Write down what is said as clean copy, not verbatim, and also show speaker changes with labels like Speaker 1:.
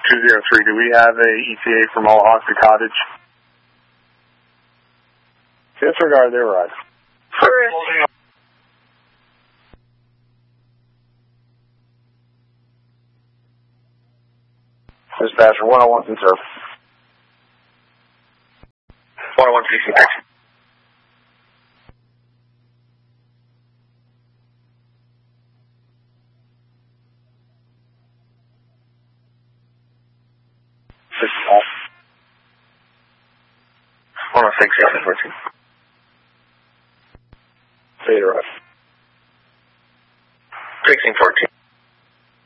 Speaker 1: 203, do we have a ETA from Oahuaca Cottage? Disregard their ride.
Speaker 2: Correct.
Speaker 1: Dispatcher 101 conserve.
Speaker 2: 101 facing taxi.
Speaker 1: This is off.
Speaker 2: 106, 14.
Speaker 1: Beta ride.
Speaker 2: 1614.